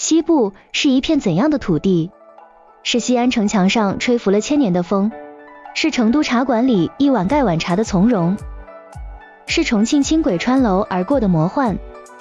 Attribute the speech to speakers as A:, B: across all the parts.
A: 西部是一片怎样的土地？是西安城墙上吹拂了1000年的风，是成都茶馆里一碗盖碗茶的从容，是重庆轻轨穿楼而过的魔幻。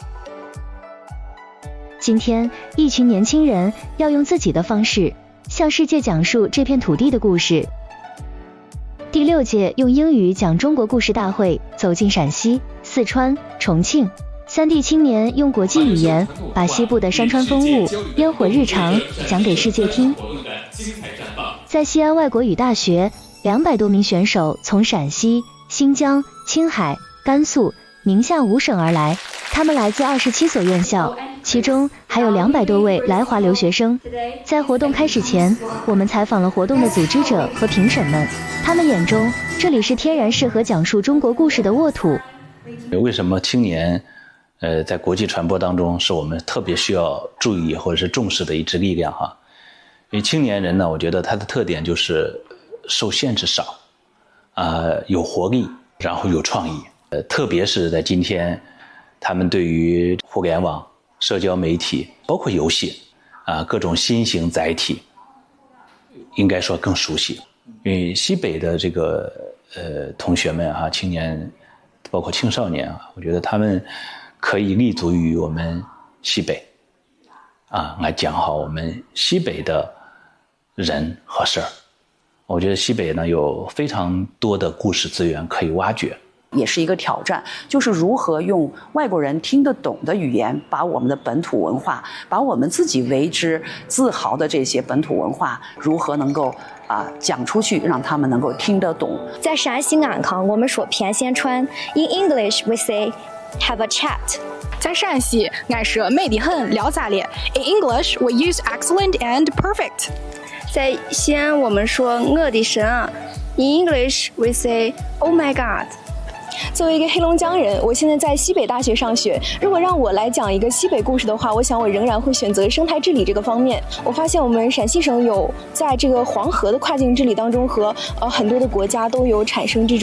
A: 今天，一群年轻人要用自己的方式向世界讲述这片土地的故事。第6届用英语讲中国故事大会走进陕西、四川、重庆3地青年，用国际语言把西部的山川风物、烟火日常讲给世界听。在西安外国语大学，200多名选手从陕西、新疆、青海、甘肃、宁夏5省而来，他们来自27所院校，其中还有200多位来华留学生。在活动开始前，我们采访了活动的组织者和评审们，他们眼中这里是天然适合讲述中国故事的沃土。
B: 为什么青年在国际传播当中是我们特别需要注意或者是重视的一支力量哈？因为青年人呢，我觉得他的特点就是受限制少，有活力，然后有创意。特别是在今天，他们对于互联网、社交媒体，包括游戏各种新型载体，应该说更熟悉。因为西北的这个同学们青年，包括青少年我觉得他们可以立足于我们西北来讲好我们西北的人和事儿。我觉得西北呢有非常多的故事资源可以挖掘。
C: 也是一个挑战，就是如何用外国人听得懂的语言，把我们的本土文化，把我们自己为之自豪的这些本土文化，如何能够讲出去，让他们能够听得懂。
D: 在陕西安康，我们说偏线川 ，In English we say have a chat。
E: 在陕西，俺说美得很，聊咋咧 ？In English we use excellent and perfect。
D: 在西安，我们说我的神啊 ，In English we say Oh my God。
F: 作为一个黑龙江人，我现在在西北大学上学。如果让我来讲一个西北故事的话，我想我仍然会选择生态治理这个方面。我发现我们陕西省有在这个黄河的跨境治理当中和很多的国家都有产生这种